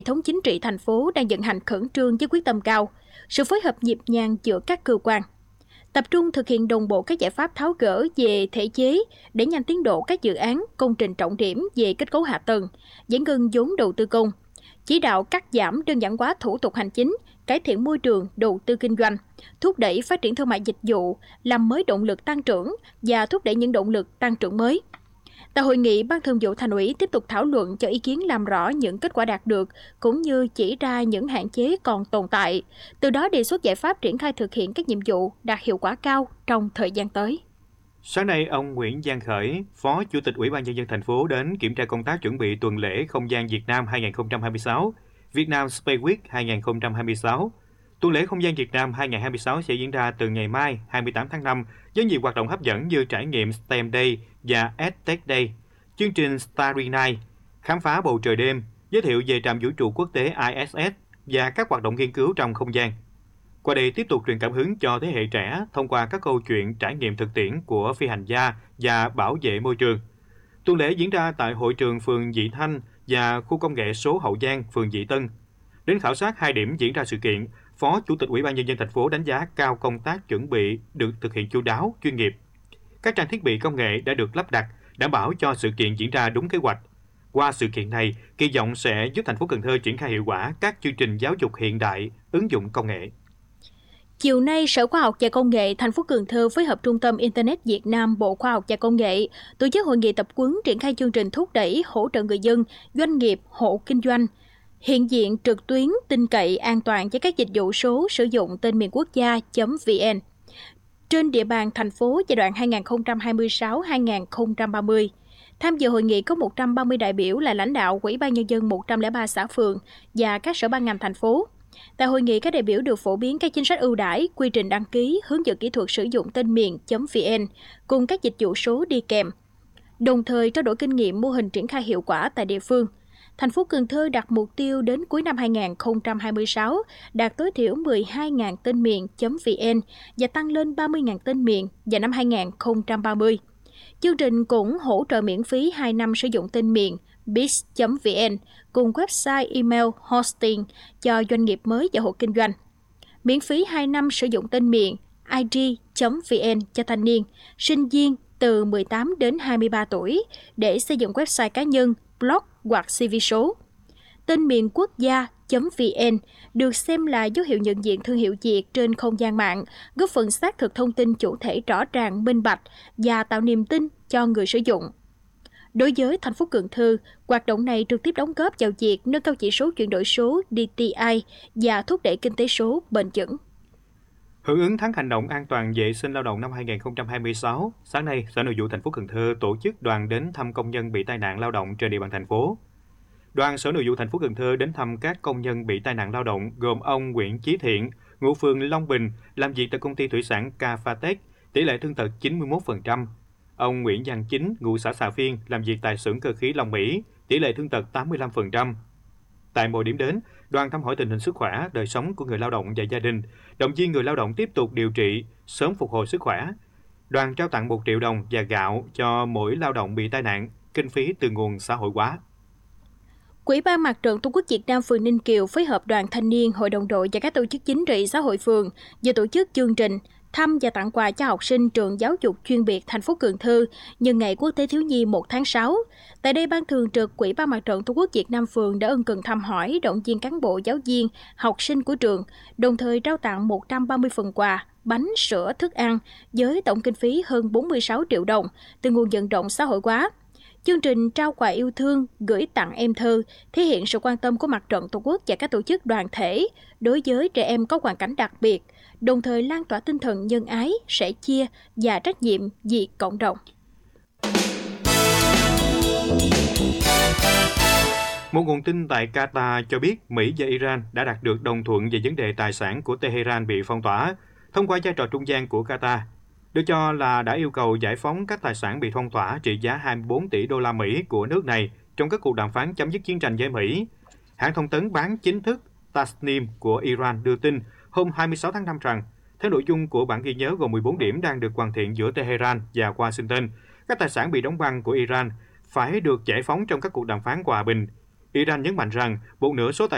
thống chính trị thành phố đang vận hành khẩn trương với quyết tâm cao, sự phối hợp nhịp nhàng giữa các cơ quan. Tập trung thực hiện đồng bộ các giải pháp tháo gỡ về thể chế để nhanh tiến độ các dự án, công trình trọng điểm về kết cấu hạ tầng, giải ngân vốn đầu tư công, chỉ đạo cắt giảm đơn giản hóa thủ tục hành chính, cải thiện môi trường đầu tư kinh doanh, thúc đẩy phát triển thương mại dịch vụ, làm mới động lực tăng trưởng và thúc đẩy những động lực tăng trưởng mới. Tại hội nghị, Ban Thường vụ Thành ủy tiếp tục thảo luận cho ý kiến làm rõ những kết quả đạt được, cũng như chỉ ra những hạn chế còn tồn tại, từ đó đề xuất giải pháp triển khai thực hiện các nhiệm vụ đạt hiệu quả cao trong thời gian tới. Sáng nay, ông Nguyễn Giang Khởi, Phó Chủ tịch Ủy ban Nhân dân thành phố đến kiểm tra công tác chuẩn bị tuần lễ Không gian Việt Nam 2026, Việt Nam Space Week 2026. Tuần lễ Không gian Việt Nam 2026 sẽ diễn ra từ ngày mai 28 tháng 5 với nhiều hoạt động hấp dẫn như trải nghiệm STEM Day và EdTech Day, chương trình Starry Night, khám phá bầu trời đêm, giới thiệu về trạm vũ trụ quốc tế ISS và các hoạt động nghiên cứu trong không gian. Qua đây tiếp tục truyền cảm hứng cho thế hệ trẻ thông qua các câu chuyện trải nghiệm thực tiễn của phi hành gia và bảo vệ môi trường. Tuần lễ diễn ra tại hội trường phường Vị Thanh và khu công nghệ số Hậu Giang, phường Vị Tân. Đến khảo sát 2 điểm diễn ra sự kiện, Phó Chủ tịch Ủy ban Nhân dân thành phố đánh giá cao công tác chuẩn bị được thực hiện chu đáo, chuyên nghiệp. Các trang thiết bị công nghệ đã được lắp đặt, đảm bảo cho sự kiện diễn ra đúng kế hoạch. Qua sự kiện này, kỳ vọng sẽ giúp thành phố Cần Thơ triển khai hiệu quả các chương trình giáo dục hiện đại, ứng dụng công nghệ. Chiều nay, Sở Khoa học và Công nghệ thành phố Cần Thơ phối hợp Trung tâm Internet Việt Nam, Bộ Khoa học và Công nghệ tổ chức hội nghị tập huấn triển khai chương trình thúc đẩy hỗ trợ người dân, doanh nghiệp, hộ kinh doanh hiện diện trực tuyến tin cậy an toàn cho các dịch vụ số sử dụng tên miền quốc gia.vn trên địa bàn thành phố giai đoạn 2026-2030. Tham dự hội nghị có 130 đại biểu là lãnh đạo Ủy ban Nhân dân 103 xã phường và các sở ban ngành thành phố. Tại hội nghị, các đại biểu được phổ biến các chính sách ưu đãi, quy trình đăng ký, hướng dẫn kỹ thuật sử dụng tên miền.vn cùng các dịch vụ số đi kèm. Đồng thời trao đổi kinh nghiệm mô hình triển khai hiệu quả tại địa phương. Thành phố Cần Thơ đặt mục tiêu đến cuối năm 2026 đạt tối thiểu 12.000 tên miền.vn và tăng lên 30.000 tên miền vào năm 2030. Chương trình cũng hỗ trợ miễn phí 2 năm sử dụng tên miền biz.vn cùng website email hosting cho doanh nghiệp mới và hộ kinh doanh. Miễn phí 2 năm sử dụng tên miền id.vn cho thanh niên, sinh viên từ 18 đến 23 tuổi để xây dựng website cá nhân, blog hoặc CV số. Tên miền quốc gia.vn được xem là dấu hiệu nhận diện thương hiệu Việt trên không gian mạng, góp phần xác thực thông tin chủ thể rõ ràng, minh bạch và tạo niềm tin cho người sử dụng. Đối với thành phố Cần Thơ, hoạt động này trực tiếp đóng góp vào việc nâng cao chỉ số chuyển đổi số DTI và thúc đẩy kinh tế số bền vững. Hưởng ứng tháng hành động an toàn vệ sinh lao động năm 2026, sáng nay, Sở Nội vụ thành phố Cần Thơ tổ chức đoàn đến thăm công nhân bị tai nạn lao động trên địa bàn thành phố. Đoàn Sở Nội vụ thành phố Cần Thơ đến thăm các công nhân bị tai nạn lao động gồm ông Nguyễn Chí Thiện, ngụ phường Long Bình, làm việc tại công ty thủy sản Cafatech, tỷ lệ thương tật 91%. Ông Nguyễn Văn Chính, ngụ xã Xà Phiên, làm việc tại xưởng cơ khí Long Mỹ, tỷ lệ thương tật 85%. Tại mỗi điểm đến, đoàn thăm hỏi tình hình sức khỏe, đời sống của người lao động và gia đình, động viên người lao động tiếp tục điều trị, sớm phục hồi sức khỏe. Đoàn trao tặng 1 triệu đồng và gạo cho mỗi lao động bị tai nạn, kinh phí từ nguồn xã hội hóa. Ủy ban Mặt trận Tổ quốc Việt Nam phường Ninh Kiều phối hợp đoàn thanh niên, hội đồng đội và các tổ chức chính trị xã hội phường vừa tổ chức chương trình thăm và tặng quà cho học sinh trường giáo dục chuyên biệt thành phố Cần Thơ nhân ngày Quốc tế thiếu nhi 1 tháng 6. Tại đây, Ban Thường trực Ủy ban Mặt trận Tổ quốc Việt Nam phường đã ân cần thăm hỏi, động viên cán bộ, giáo viên, học sinh của trường, đồng thời trao tặng 130 phần quà, bánh, sữa, thức ăn với tổng kinh phí hơn 46 triệu đồng từ nguồn vận động xã hội hóa. Chương trình trao quà yêu thương, gửi tặng em thơ thể hiện sự quan tâm của Mặt trận Tổ quốc và các tổ chức đoàn thể đối với trẻ em có hoàn cảnh đặc biệt, đồng thời lan tỏa tinh thần nhân ái, sẻ chia và trách nhiệm vì cộng đồng. Một nguồn tin tại Qatar cho biết Mỹ và Iran đã đạt được đồng thuận về vấn đề tài sản của Tehran bị phong tỏa, thông qua vai trò trung gian của Qatar, được cho là đã yêu cầu giải phóng các tài sản bị phong tỏa trị giá 24 tỷ đô la Mỹ của nước này trong các cuộc đàm phán chấm dứt chiến tranh với Mỹ. Hãng thông tấn bán chính thức Tasnim của Iran đưa tin hôm 26 tháng 5 rằng, theo nội dung của bản ghi nhớ gồm 14 điểm đang được hoàn thiện giữa Tehran và Washington, các tài sản bị đóng băng của Iran phải được giải phóng trong các cuộc đàm phán hòa bình. Iran nhấn mạnh rằng một nửa số tài